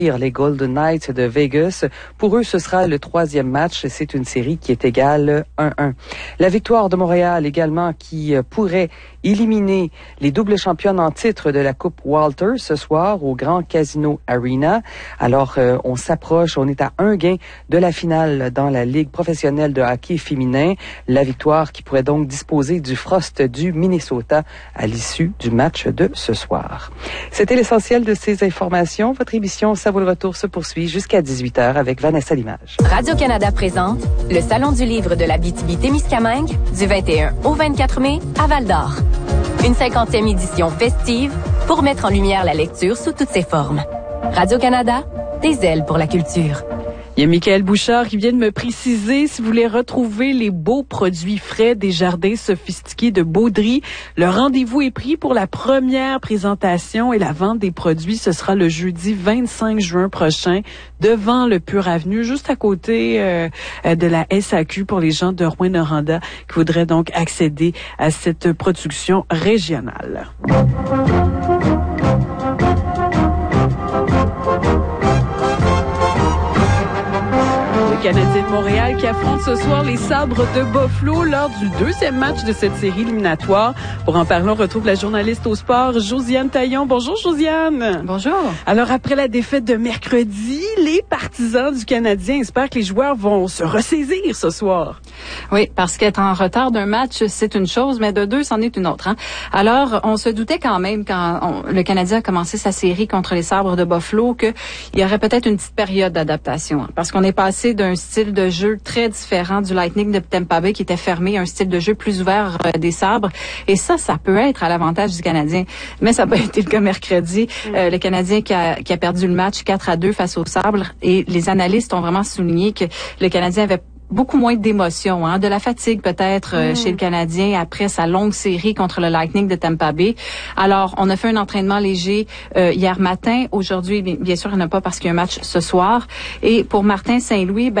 les Golden Knights de Vegas. Pour eux, ce sera le 3e match. C'est une série qui est égale 1-1. La victoire de Montréal également qui pourrait éliminer les doubles championnes en titre de la Coupe Walter ce soir au Grand Casino Arena. Alors, on s'approche, on est à un gain de la finale dans la Ligue professionnelle de hockey féminin. La victoire qui pourrait donc disposer du Frost du Minnesota à l'issue du match de ce soir. C'était l'essentiel de ces informations. Votre émission Ça vaut le retour se poursuit jusqu'à 18h avec Vanessa Limage. Radio-Canada présente le Salon du livre de l'Abitibi-Témiscamingue du 21 au 24 mai à Val-d'Or. Une 50e édition festive pour mettre en lumière la lecture sous toutes ses formes. Radio-Canada, des ailes pour la culture. Il y a Michael Bouchard qui vient de me préciser, si vous voulez retrouver les beaux produits frais des jardins sophistiqués de Baudry, le rendez-vous est pris pour la première présentation et la vente des produits. Ce sera le jeudi 25 juin prochain devant le Pur Avenue, juste à côté de la SAQ pour les gens de Rouyn-Noranda qui voudraient donc accéder à cette production régionale. Le Canadien de Montréal qui affronte ce soir les Sabres de Buffalo lors du 2e match de cette série éliminatoire. Pour en parler, on retrouve la journaliste au sport, Josiane Taillon. Bonjour, Josiane. Bonjour. Alors, après la défaite de mercredi, les partisans du Canadien espèrent que les joueurs vont se ressaisir ce soir. Oui, parce qu'être en retard d'un match, c'est une chose, mais de deux, c'en est une autre. Hein? Alors, on se doutait quand même, quand le Canadien a commencé sa série contre les Sabres de Buffalo, qu'il y aurait peut-être une petite période d'adaptation. Hein, parce qu'on est passé d'un style de jeu très différent du Lightning de Tampa Bay qui était fermé, un style de jeu plus ouvert des Sabres. Et ça peut être à l'avantage du Canadien. Mais ça n'a pas été le cas mercredi. Le Canadien qui a perdu le match 4-2 face aux Sabres. Et les analystes ont vraiment souligné que le Canadien avait beaucoup moins d'émotions, hein, de la fatigue peut-être chez le Canadien après sa longue série contre le Lightning de Tampa Bay. Alors, on a fait un entraînement léger hier matin. Aujourd'hui, bien sûr, il n'y en a pas parce qu'il y a un match ce soir. Et pour Martin Saint-Louis,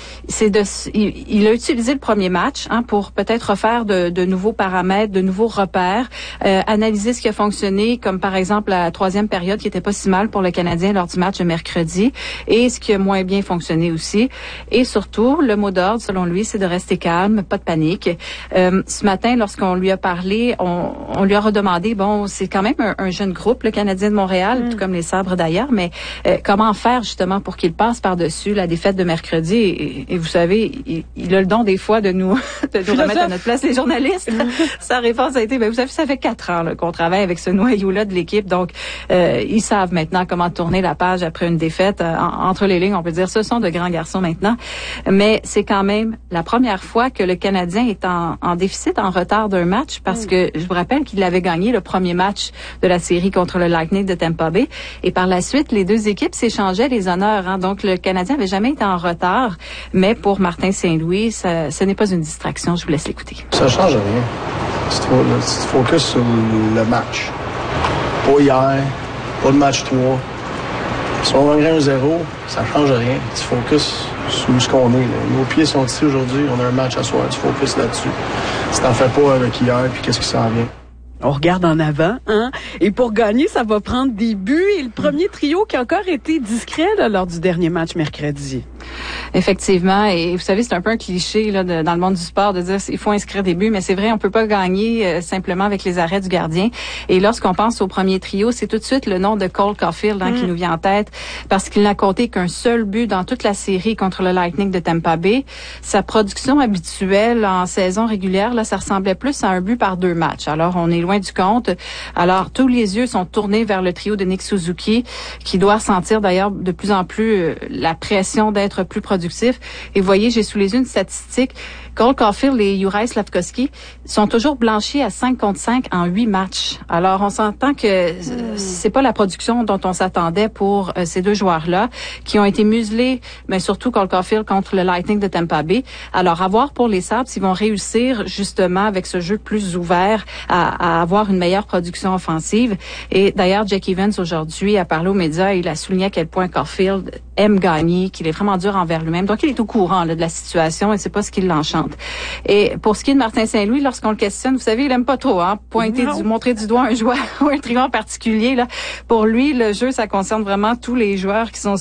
il a utilisé le premier match pour peut-être refaire de nouveaux paramètres, de nouveaux repères, analyser ce qui a fonctionné, comme par exemple la 3e période qui était pas si mal pour le Canadien lors du match de mercredi, et ce qui a moins bien fonctionné aussi. Et surtout, le mot d'ordre, selon lui, c'est de rester calme, pas de panique. Ce matin, lorsqu'on lui a parlé, on lui a redemandé, c'est quand même un jeune groupe, le Canadien de Montréal, tout comme les Sabres d'ailleurs, mais comment faire justement pour qu'il passe par-dessus la défaite de mercredi? Et vous savez, il a le don des fois de nous remettre à notre place, les journalistes. Sa réponse a été, vous savez, ça fait 4 ans qu'on travaille avec ce noyau-là de l'équipe, donc ils savent maintenant comment tourner la page après une défaite. Entre les lignes, on peut dire, ce sont de grands garçons maintenant, mais c'est quand même la première fois que le Canadien est en déficit, en retard d'un match, parce que je vous rappelle qu'il avait gagné le premier match de la série contre le Lightning de Tampa Bay. Et par la suite, les deux équipes s'échangeaient les honneurs. Hein. Donc, le Canadien n'avait jamais été en retard. Mais pour Martin Saint-Louis, ce n'est pas une distraction. Je vous laisse l'écouter. Ça change rien. Tu te focuses sur le match. Pas hier, pas le match 3. Si on gagne 1-0, ça change rien. Tu focuses sur ce qu'on est. Là. Nos pieds sont ici aujourd'hui, on a un match à soir, tu focuses là-dessus. Si t'en fais pas avec hier, puis qu'est-ce qui s'en vient? On regarde en avant, hein? Et pour gagner, ça va prendre des buts. Et le premier trio qui a encore été discret lors du dernier match mercredi. Effectivement, et vous savez, c'est un peu un cliché dans le monde du sport de dire il faut inscrire des buts, mais c'est vrai, on peut pas gagner simplement avec les arrêts du gardien. Et lorsqu'on pense au premier trio, c'est tout de suite le nom de Cole Caulfield qui nous vient en tête, parce qu'il n'a compté qu'un seul but dans toute la série contre le Lightning de Tampa Bay. Sa production habituelle en saison régulière, ça ressemblait plus à un but par 2 matchs. Alors, on est loin du compte. Alors, tous les yeux sont tournés vers le trio de Nick Suzuki, qui doit ressentir d'ailleurs de plus en plus la pression d'être plus productif. Et vous voyez, j'ai sous les yeux une statistique. Cole Caulfield et Juraj Slafkovský sont toujours blanchis à 5-5 en 8 matchs. Alors, on s'entend que c'est pas la production dont on s'attendait pour ces deux joueurs-là, qui ont été muselés, mais surtout Cole Caulfield contre le Lightning de Tampa Bay. Alors, à voir pour les Sabres s'ils vont réussir justement avec ce jeu plus ouvert à avoir une meilleure production offensive. Et d'ailleurs, Jack Evans aujourd'hui a parlé aux médias, il a souligné à quel point Caulfield aime gagner, qu'il est vraiment dur envers lui-même. Donc, il est au courant de la situation et c'est pas ce qui l'enchante. différentes. Et pour ce qui est de Martin Saint-Louis, lorsqu'on le questionne, vous savez, il aime pas trop montrer du doigt un joueur ou un triangle particulier. Là. Pour lui, le jeu, ça concerne vraiment tous les joueurs qui sont